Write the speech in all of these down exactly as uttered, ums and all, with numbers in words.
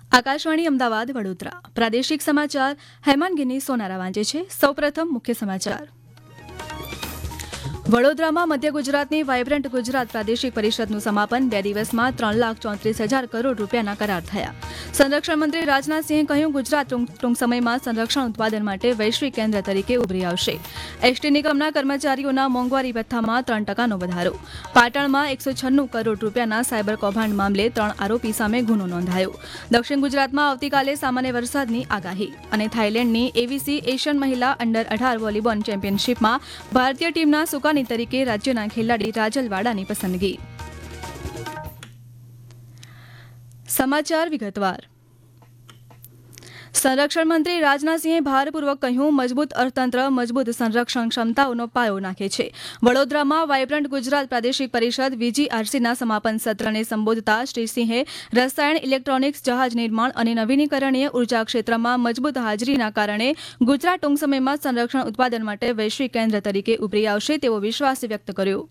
આકાશવાણી અમદાવાદ વડોદરા પ્રાદેશિક સમાચાર હેમાંગીની સોનારા વાંચે છે. સૌપ્રથમ મુખ્ય સમાચાર. વડોદરામાં મધ્ય ગુજરાતની વાયબ્રન્ટ ગુજરાત પ્રાદેશિક પરિષદનું સમાપન. બે દિવસમાં ત્રણ લાખ ચોત્રીસ હજાર કરોડ રૂપિયાના કરાર થયા. સંરક્ષણ મંત્રી રાજનાથસિંહે કહ્યું, ગુજરાત ટૂંક સમયમાં સંરક્ષણ ઉત્પાદન માટે વૈશ્વિક કેન્દ્ર તરીકે ઉભરી આવશે. એસટી નિગમના કર્મચારીઓના મોંઘવારી ભથ્થામાં ત્રણ ટકાનો વધારો. પાટણમાં એકસો છન્નું કરોડ રૂપિયાના સાયબર કૌભાંડ મામલે ત્રણ આરોપી સામે ગુનો નોંધાયો. દક્ષિણ ગુજરાતમાં આવતીકાલે સામાન્ય વરસાદની આગાહી. અને થાઇલેન્ડની એવીસી એશિયન મહિલા અંડર અઢાર વોલીબોલ ચેમ્પિયનશીપમાં ભારતીય ટીમના સુકાની તરીકે રાજ્યના ખેલાડી રાજલવાડાની પસંદગી. સમાચાર વિગતવાર. સંરક્ષણ મંત્રી રાજનાથસિંહે ભારપૂર્વક કહ્યું, મજબૂત અર્થતંત્ર મજબૂત સંરક્ષણ ક્ષમતાઓનો પાયો નાખે છે. વડોદરામાં વાયબ્રન્ટ ગુજરાત પ્રાદેશિક પરિષદ વીજીઆરસીના સમાપન સત્રને સંબોધતા શ્રી સિંહે રસાયણ, ઇલેક્ટ્રોનિક્સ, જહાજ નિર્માણ અને નવીનીકરણીય ઉર્જા ક્ષેત્રમાં મજબૂત હાજરીના કારણે ગુજરાત ટૂંક સમયમાં સંરક્ષણ ઉત્પાદન માટે વૈશ્વિક કેન્દ્ર તરીકે ઉભરી આવશે તેવો વિશ્વાસ વ્યક્ત કર્યો.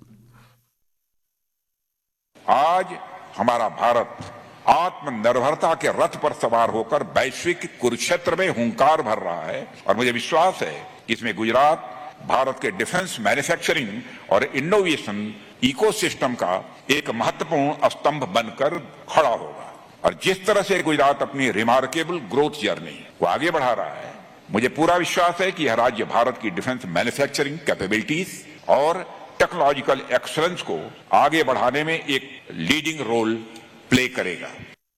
आज हमारा भारत आत्मनिर्भरता के रथ पर सवार होकर वैश्विक कुरुक्षेत्र में हुंकार भर रहा है और मुझे विश्वास है कि इसमें गुजरात भारत के डिफेंस मैन्युफैक्चरिंग और इनोवेशन इकोसिस्टम का एक महत्वपूर्ण स्तंभ बनकर खड़ा होगा. और जिस तरह से गुजरात अपनी रिमार्केबल ग्रोथ जर्नी को आगे बढ़ा रहा है, मुझे पूरा विश्वास है कि यह राज्य भारत की डिफेंस मैन्युफैक्चरिंग कैपेबिलिटीज और टेक्नोलॉजिकल एक्सलेंस को आगे बढ़ाने में एक लीडिंग रोल प्ले करेगा.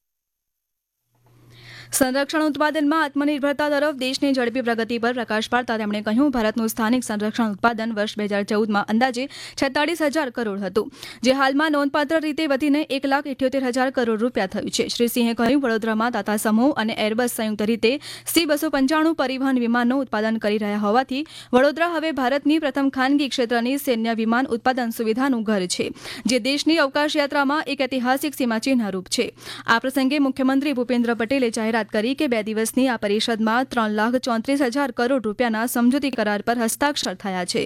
સંરક્ષણ ઉત્પાદનમાં આત્મનિર્ભરતા તરફ દેશની ઝડપી પ્રગતિ પર પ્રકાશ પાડતા તેમણે કહ્યું, ભારતનું સ્થાનિક સંરક્ષણ ઉત્પાદન વર્ષ બે હજાર ચૌદમાં અંદાજે છેતાળીસ હજાર કરોડ હતું, જે હાલમાં નોંધપાત્ર રીતે વધીને એક લાખ ઇઠ્યોતેર હજાર કરોડ રૂપિયા થયું છે. શ્રી સિંહે કહ્યું, વડોદરામાં તાતા સમૂહ અને એરબસ સંયુક્ત રીતે સી બસો પંચાણું પરિવહન વિમાનનું ઉત્પાદન કરી રહ્યા હોવાથી વડોદરા હવે ભારતની પ્રથમ ખાનગી ક્ષેત્રની સૈન્ય વિમાન ઉત્પાદન સુવિધાનું ઘર છે, જે દેશની અવકાશ યાત્રામાં એક ઐતિહાસિક સીમાચિહ્નરૂપ છે. આ પ્રસંગે મુખ્યમંત્રી ભૂપેન્દ્ર પટેલે જાહેરાત કરી કે બે દિવસની આ પરિષદમાં ત્રણ લાખ ચોત્રીસ હજાર કરોડ રૂપિયાના સમજૂતી કરાર પર હસ્તાક્ષર થયા છે.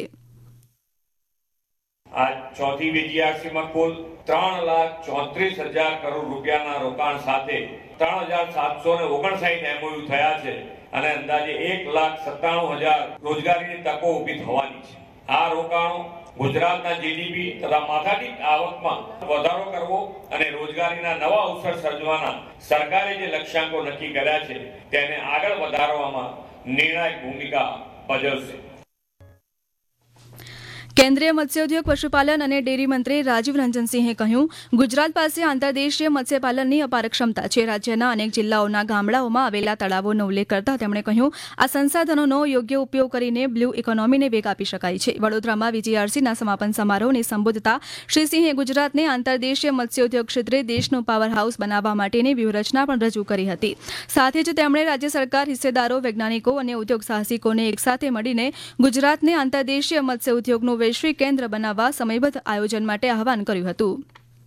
આ ચોથી વીજીઆરસીમાં કુલ ત્રણ લાખ ચોત્રીસ હજાર કરોડ રૂપિયાના રોકાણ સાથે ત્રણ હજાર સાતસો ને ઓગણસાઠ એમઓયુ થયા છે અને અંદાજે એક લાખ સત્તાણું હજાર રોજગારીની તકો ઊભી થવાની છે. આ રોકાણો ગુજરાતના જીડીપી તથા માથાદીઠ આવકમાં વધારો કરવો અને રોજગારીના નવા અવસર સર્જવાના સરકારે જે લક્ષ્યાંકો નક્કી કર્યા છે તેને આગળ વધારવામાં નિર્ણાયક ભૂમિકા ભજવશે. કેન્દ્રીય મત્સ્યોદ્યોગ, પશુપાલન અને ડેરી મંત્રી રાજીવ રંજનસિંહે કહ્યું, ગુજરાત પાસે આંતરદેશીય મત્સ્યપાલનની અપાર ક્ષમતા છે. રાજ્યના અનેક જિલ્લાઓના ગામડાઓમાં આવેલા તળાવોનો ઉલ્લેખ કરતા તેમણે કહ્યું, આ સંસાધનોનો યોગ્ય ઉપયોગ કરીને બ્લુ ઇકોનોમીને વેગ આપી શકાય છે. વડોદરામાં વીજીઆરસીના સમાપન સમારોહને સંબોધતા શ્રી સિંહે ગુજરાતને આંતરદેશીય મત્સ્યોદ્યોગ ક્ષેત્રે દેશનું પાવર હાઉસ બનાવવા માટેની વ્યૂહરચના પણ રજૂ કરી હતી. સાથે જ તેમણે રાજ્ય સરકાર, હિસ્સેદારો, વૈજ્ઞાનિકો અને ઉદ્યોગ સાહસિકોને એકસાથે મળીને ગુજરાતને આંતરદેશીય મત્સ્ય ઉદ્યોગનું વૈશ્વિક કેન્દ્ર બનાવવા સમયબદ્ધ આયોજન માટે આહવાન કર્યું હતું.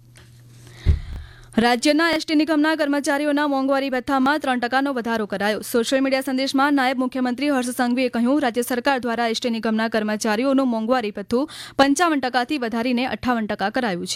રાજ્યના એસટી નિગમના કર્મચારીઓના મોંઘવારી ભથ્થામાં ત્રણ ટકાનો વધારો કરાયો. સોશિયલ મીડિયા સંદેશમાં નાયબ મુખ્યમંત્રી હર્ષ સંઘવીએ કહ્યું, રાજ્ય સરકાર દ્વારા એસટી નિગમના કર્મચારીઓનું મોંઘવારી ભથ્થું પંચાવન ટકાથી વધારીને અઠ્ઠાવન ટકા કરાયું છે.